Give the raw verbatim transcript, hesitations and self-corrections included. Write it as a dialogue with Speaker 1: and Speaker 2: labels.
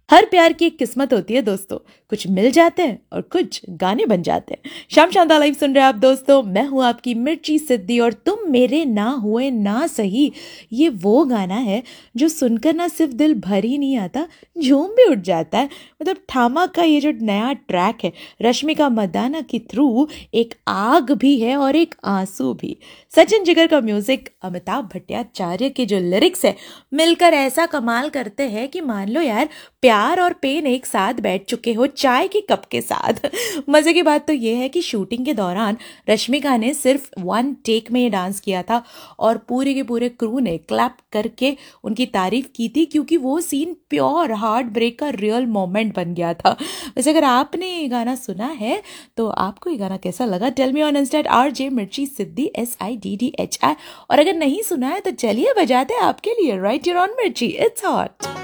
Speaker 1: हर प्यार की एक किस्मत होती है दोस्तों, कुछ मिल जाते हैं और कुछ गाने बन जाते हैं। शाम शांता लाइव सुन रहे हैं आप दोस्तों, मैं हूं आपकी मिर्ची सिद्धि और तुम मेरे ना हुए ना सही। ये वो गाना है जो सुनकर ना सिर्फ दिल भर ही नहीं आता, झूम भी उठ जाता है। मतलब ठामा का ये जो नया ट्रैक है रश्मिका मंदाना के थ्रू, एक आग भी है और एक आंसू भी। सचिन जिगर का म्यूजिक, अमिताभ भट्टाचार्य के जो लिरिक्स है, मिलकर ऐसा कमाल करते हैं कि मान लो यार प्यार और पेन एक साथ बैठ चुके हो चाय के कप के साथ। मजे की बात तो ये है कि शूटिंग के दौरान रश्मिका ने सिर्फ वन टेक में ये डांस किया था और पूरे के पूरे क्रू ने क्लैप करके उनकी तारीफ की थी, क्योंकि वो सीन प्योर हार्ट ब्रेक का रियल मोमेंट बन गया था। वैसे अगर आपने ये गाना सुना है तो आपको ये गाना कैसा लगा? Tell me on Insta R J मिर्ची सिद्धि, S I D D H I. और अगर नहीं सुना है तो चलिए बजाते हैं आपके लिए राइट हियर ऑन मिर्ची, इट्स हॉट।